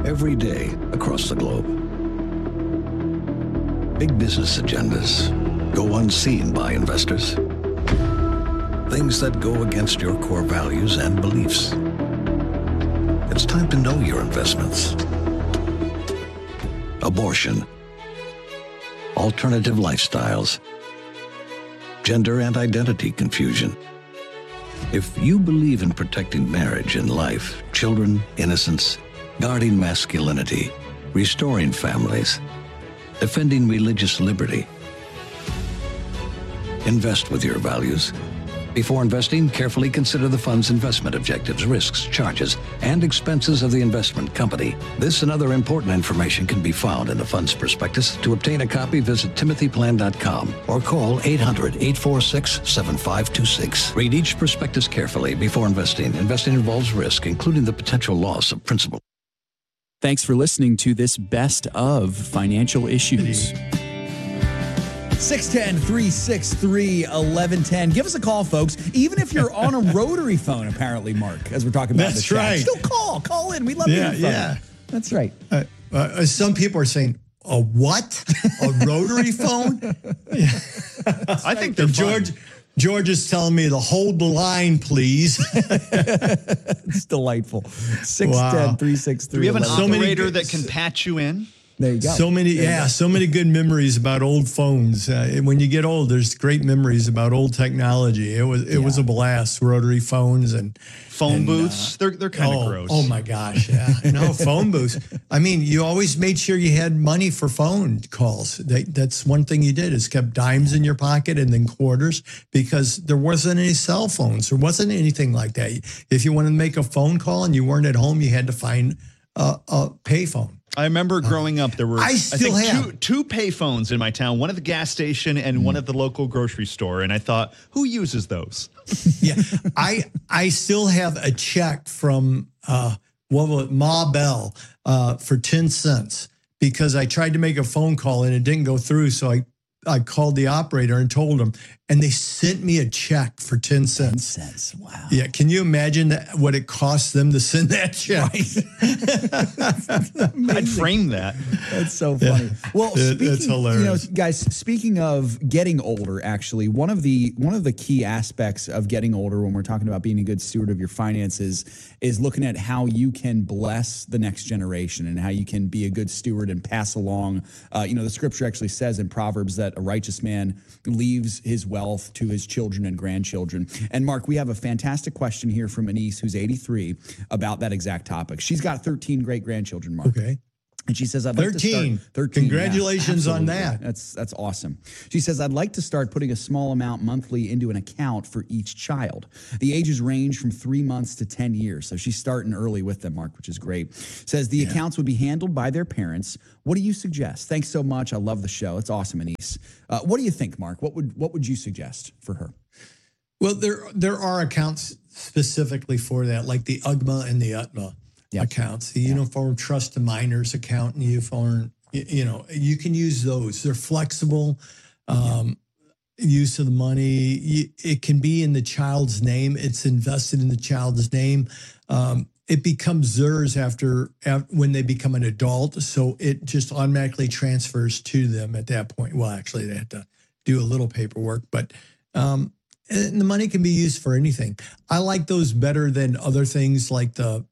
every day across the globe. Big business agendas go unseen by investors. Things that go against your core values and beliefs. It's time to know your investments. Abortion, alternative lifestyles, gender and identity confusion. If you believe in protecting marriage and life, children, innocence, guarding masculinity, restoring families, defending religious liberty, invest with your values. Before investing, carefully consider the fund's investment objectives, risks, charges, and expenses of the investment company. This and other important information can be found in the fund's prospectus. To obtain a copy, visit timothyplan.com or call 800-846-7526. Read each prospectus carefully before investing. Investing involves risk, including the potential loss of principal. Thanks for listening to this Best of Financial Issues. 610-363-1110. Give us a call, folks. Even if you're on a rotary phone, apparally, Mark, as we're talking about. That's right. Still call in. We love you. Yeah. That's right. Some people are saying, a what? A rotary phone? Yeah. I think they're George is telling me to hold the line, please. It's delightful. 610-363-1110. Do we have an operator that can patch you in? There you go. So many good memories about old phones. When you get old, there's great memories about old technology. It was a blast. Rotary phones and phone booths. They're kind of gross. Oh my gosh, yeah. No, phone booths. I mean, you always made sure you had money for phone calls. That's one thing you did is kept dimes in your pocket and then quarters, because there wasn't any cell phones. There wasn't anything like that. If you wanted to make a phone call and you weren't at home, you had to find a payphone. I remember growing up, there were two pay phones in my town, one at the gas station and one at the local grocery store. And I thought, who uses those? Yeah, I still have a check from Ma Bell for 10 cents because I tried to make a phone call and it didn't go through. So I called the operator and told them, and they sent me a check for 10 cents. 10 cents, wow. Yeah, can you imagine what it cost them to send that check? Right. I'd frame that. That's so funny. Yeah. Well, that's hilarious. Guys, speaking of getting older, actually, one of the key aspects of getting older when we're talking about being a good steward of your finances is looking at how you can bless the next generation and how you can be a good steward and pass along. The scripture actually says in Proverbs that a righteous man leaves his wealth to his children and grandchildren. And Mark, we have a fantastic question here from Anise, who's 83, about that exact topic. She's got 13 great grandchildren, Mark. Okay. And she says, I'd like to start 13. Congratulations on that. That's awesome. She says, I'd like to start putting a small amount monthly into an account for each child. The ages range from 3 months to 10 years. So she's starting early with them, Mark, which is great. Says the accounts would be handled by their parents. What do you suggest? Thanks so much. I love the show. It's awesome, Anise. What do you think, Mark? What would you suggest for her? Well, there are accounts specifically for that, like the UGMA and the UTMA. Yep. Accounts, the Uniform Trust to Minors account, and Uniform, you can use those. They're flexible. Use of the money. It can be in the child's name. It's invested in the child's name. It becomes theirs after when they become an adult. So it just automatically transfers to them at that point. Well, actually, they have to do a little paperwork, but and the money can be used for anything. I like those better than other things like the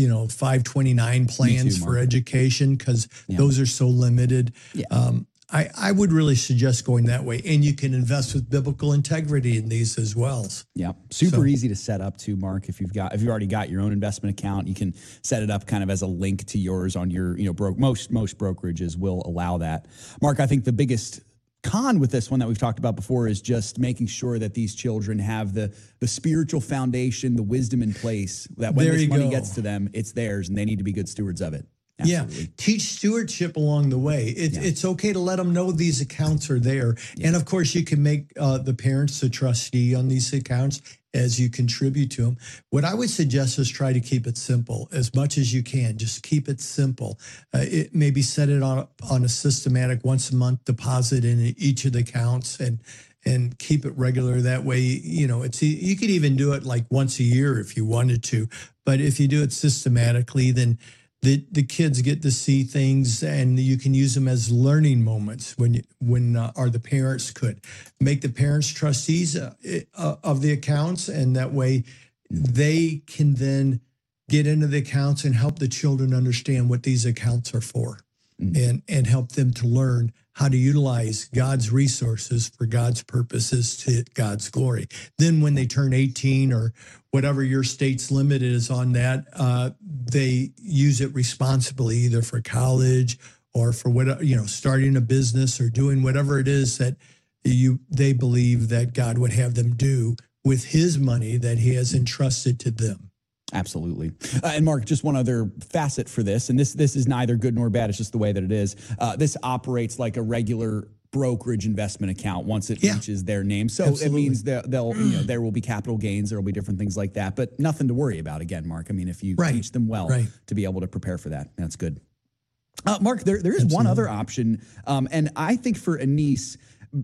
529 plans for education, because those are so limited. Yeah. I would really suggest going that way. And you can invest with biblical integrity in these as well. Yeah. Super easy to set up too, Mark. If you've already got your own investment account, you can set it up kind of as a link to yours on your, most brokerages will allow that. Mark, I think the biggest con with this one that we've talked about before is just making sure that these children have the spiritual foundation, the wisdom in place, that when this money gets to them, it's theirs and they need to be good stewards of it. Absolutely. Yeah. Teach stewardship along the way. It's okay to let them know these accounts are there. Yeah. And of course you can make the parents the trustee on these accounts as you contribute to them. What I would suggest is try to keep it simple as much as you can. Just keep it simple. It maybe set it on a systematic once a month deposit in each of the accounts and keep it regular. That way, you could even do it like once a year if you wanted to. But if you do it systematically, then the kids get to see things, and you can use them as learning moments or the parents could make the parents trustees of the accounts, and that way they can then get into the accounts and help the children understand what these accounts are for, and help them to learn how to utilize God's resources for God's purposes to God's glory. Then when they turn 18 or whatever your state's limit is on that, they use it responsibly, either for college or for whatever, starting a business or doing whatever it is that they believe that God would have them do with his money that he has entrusted to them. Absolutely. And Mark, just one other facet for this, and this is neither good nor bad, it's just the way that it is. This operates like a regular brokerage investment account once it reaches their name. So Absolutely. It means that there will be capital gains, there will be different things like that, but nothing to worry about again, Mark. I mean, if you teach them well to be able to prepare for that, that's good. Mark, there is Absolutely. One other option, and I think for Anise,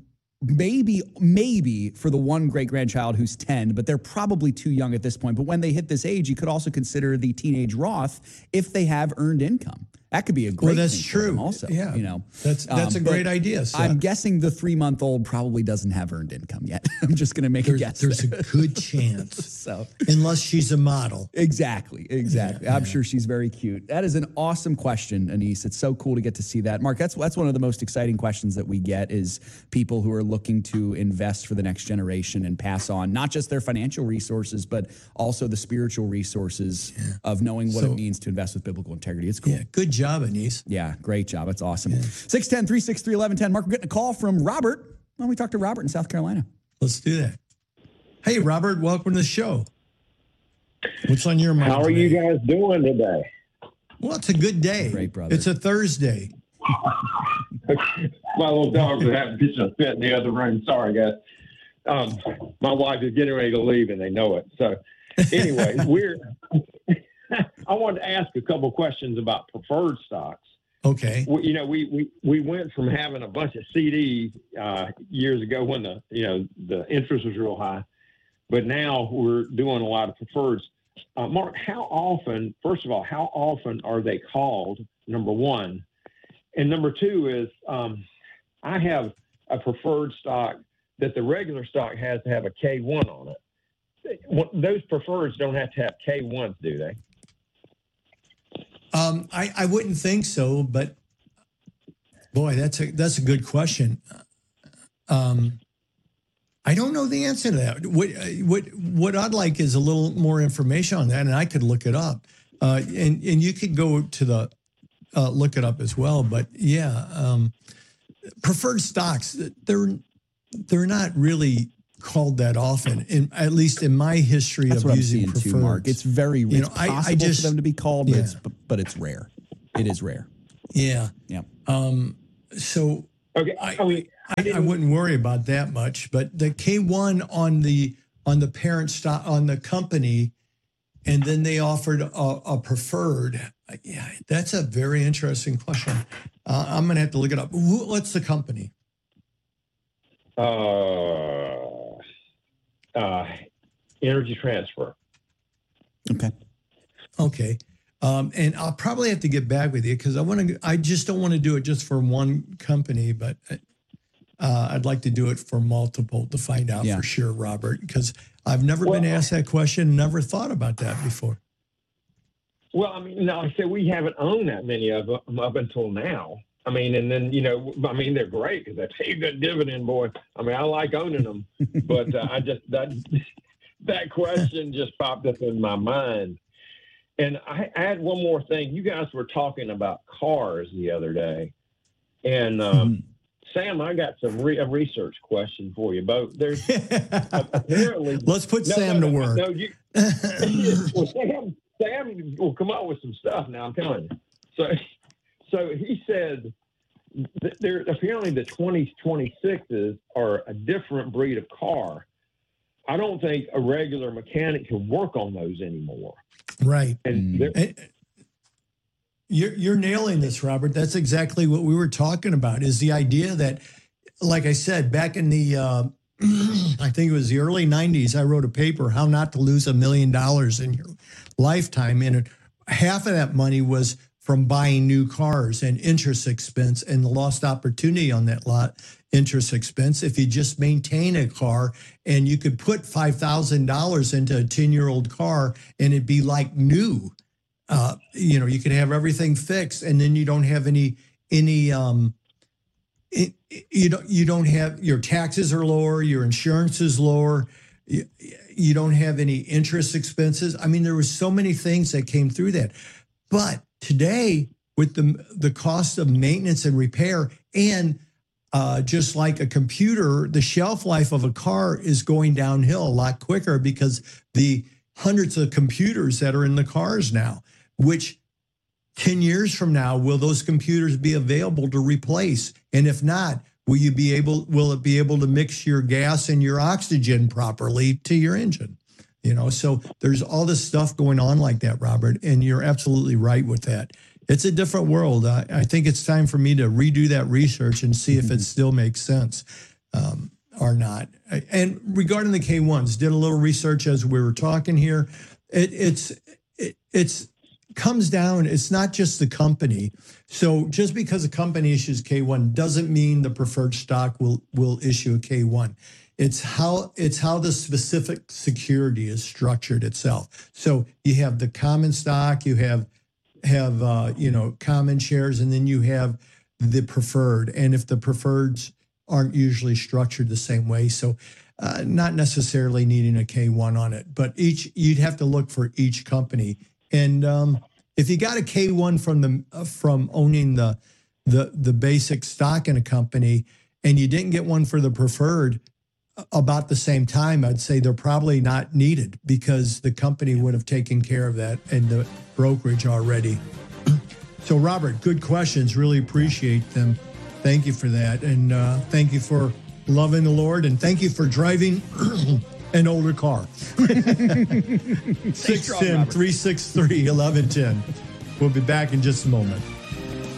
maybe for the one great-grandchild who's 10, but they're probably too young at this point. But when they hit this age, you could also consider the teenage Roth if they have earned income. That could be a great thing. That's true. Also, that's a great idea. So. I'm guessing the 3-month-old probably doesn't have earned income yet. I'm just going to make a guess. There's a good chance. Unless she's a model. Exactly. I'm sure she's very cute. That is an awesome question, Anise. It's so cool to get to see that. Mark, that's one of the most exciting questions that we get is people who are looking to invest for the next generation and pass on not just their financial resources, but also the spiritual resources of knowing what it means to invest with biblical integrity. It's cool. Yeah, good job, Anise. Yeah, great job. That's awesome. 610-363-1110. Mark, we're getting a call from Robert. Why don't we talk to Robert in South Carolina? Let's do that. Hey, Robert, welcome to the show. What's on your mind How are today? you guys doing today? Well, it's a good day. Great, brother. It's a Thursday. My little dogs are having a fit in the other room. Sorry, guys. My wife is getting ready to leave, and they know it. So anyway, I wanted to ask a couple of questions about preferred stocks. Okay. We went from having a bunch of CDs years ago when the interest was real high, but now we're doing a lot of preferreds. Mark, first of all, how often are they called? Number one, and number two is I have a preferred stock that the regular stock has to have a K1 on it. Those preferreds don't have to have K1s, do they? I wouldn't think so, but boy, that's a good question. I don't know the answer to that. What I'd like is a little more information on that, and I could look it up. And you could go to the look it up as well. But preferred stocks, they're not really called that often, at least in my history of using preferred. Too, Mark. It's very it's possible for them to be called, but it's rare. It is rare. Yeah. Yeah. So okay, I wouldn't worry about that much, but the K1 on the parent stock on the company, and then they offered a preferred. Yeah, that's a very interesting question. I'm going to have to look it up. What's the company? Energy Transfer. Okay. And I'll probably have to get back with you because I just don't want to do it just for one company, but I'd like to do it for multiple to find out for sure, Robert, because I've never been asked that question, never thought about that before. Well, I mean, like I said, we haven't owned that many of them up until now. I mean, and then, they're great because they pay a good dividend, boy. I mean, I like owning them, but that question just popped up in my mind. And I had one more thing. You guys were talking about cars the other day. And Sam, I got a research question for you both. There's apparently... Let's put Sam to work. Sam will come up with some stuff now, I'm telling you. So he said there apparently the 2026s are a different breed of car. I don't think a regular mechanic can work on those anymore. Right. And you're nailing this, Robert. That's exactly what we were talking about, is the idea that, like I said, back in the, I think it was the early 90s, I wrote a paper, How Not to Lose $1 Million in Your Lifetime. And half of that money was from buying new cars and interest expense and the lost opportunity on that lot interest expense. If you just maintain a car and you could put $5,000 into a 10-year-old car and it'd be like new, you could have everything fixed, and then you don't have you don't have, your taxes are lower, your insurance is lower. You don't have any interest expenses. I mean, there were so many things that came through that. But today, with the cost of maintenance and repair, and just like a computer, the shelf life of a car is going downhill a lot quicker because the hundreds of computers that are in the cars now, which 10 years from now, will those computers be available to replace? And if not, will it be able to mix your gas and your oxygen properly to your engine? So there's all this stuff going on like that, Robert, and you're absolutely right with that. It's a different world. I think it's time for me to redo that research and see if it still makes sense or not. And regarding the K1s, did a little research as we were talking here. It's comes down, it's not just the company. So just because a company issues K1 doesn't mean the preferred stock will issue a K1. It's how the specific security is structured itself. So you have the common stock, you have common shares, and then you have the preferred. And if the preferreds aren't usually structured the same way, so not necessarily needing a K1 on it, but you'd have to look for each company. And if you got a K1 from owning the basic stock in a company, and you didn't get one for the preferred about the same time, I'd say they're probably not needed because the company would have taken care of that and the brokerage already. So, Robert, good questions. Really appreciate them. Thank you for that. And thank you for loving the Lord. And thank you for driving an older car. 610-363-1110. We'll be back in just a moment.